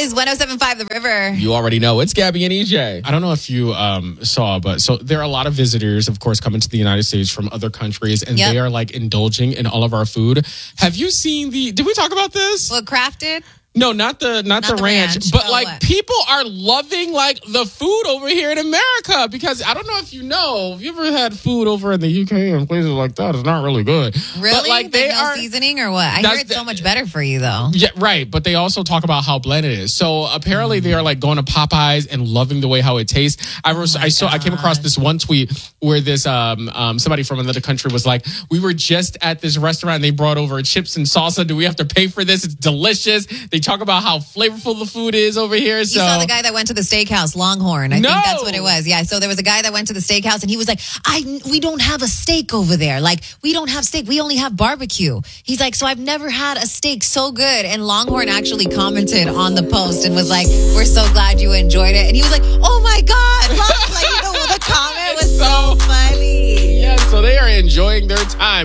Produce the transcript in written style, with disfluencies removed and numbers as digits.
is 107.5 The River. You already know. It's Gabby and EJ. I don't know if you saw, but so there are a lot of visitors, of course, coming to the United States from other countries, and they are like indulging in all of our food. Have you seen did we talk about this? What, Crafted? No, not the ranch. But like people are loving like the food over here in America because I don't know if you know, have you ever had food over in the UK and places like that? It's not really good. Really? But like they no seasoning or what? I hear it's so much better for you though. Yeah, right. But they also talk about how bland it is. So apparently they are like going to Popeyes and loving the way how it tastes. I came across this one tweet where this somebody from another country was like, we were just at this restaurant and they brought over chips and salsa. Do we have to pay for this? It's delicious. They talk about how flavorful the food is over here. So. You saw the guy that went to the steakhouse, Longhorn. I think that's what it was. Yeah, so there was a guy that went to the steakhouse and he was like, we don't have a steak over there. Like, we don't have steak. We only have barbecue. He's like, so I've never had a steak so good. And Longhorn actually commented on the post and was like, we're so glad you enjoyed it. And he was like, oh my God. The comment was so funny. Yeah, so they are enjoying their time.